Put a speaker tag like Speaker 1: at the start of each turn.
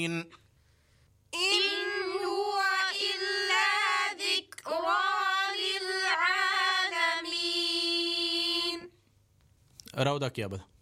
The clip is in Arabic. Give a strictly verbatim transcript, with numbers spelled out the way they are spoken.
Speaker 1: إن
Speaker 2: هو إلا ذكرى للعالمين.
Speaker 1: راودك يا بدا.